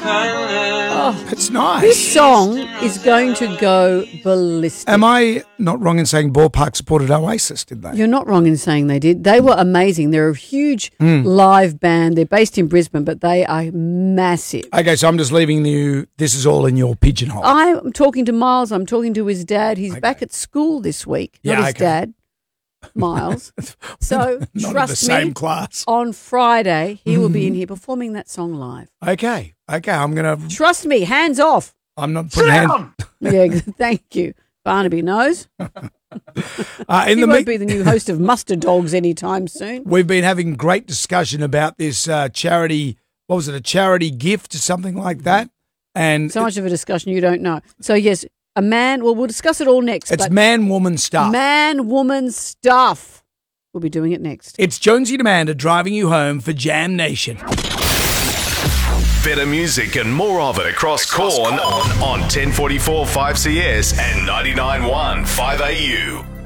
Oh, It's nice. this song is going to go ballistic. Am I not wrong in saying Ballpark supported Oasis, did they? You're not wrong in saying they did. They were amazing. They're a huge live band. They're based in Brisbane, but they are massive. Okay, so I'm just leaving you, this is all in your pigeonhole. I'm talking to Miles. I'm talking to his dad. He's back at school this week. Yeah, not his okay. dad, Miles. So Not in the trust same me, class. on Friday he will be in here performing that song live. Okay, I'm going to, Trust me, hands off. I'm not putting hand. Yeah, thank you. Barnaby knows. In He the won't be the new host of Muster Dogs anytime soon. We've been having great discussion about this charity, what was it, a charity gift or something like that? And So much of a discussion you don't know. So, yes, a man, well, we'll discuss it all next. it's but man-woman stuff. man-woman stuff. We'll be doing it next. It's Jonesy and Amanda driving you home for Jam Nation. Better music and more of it across Corn on 1044 5CS and 99.1 5AU.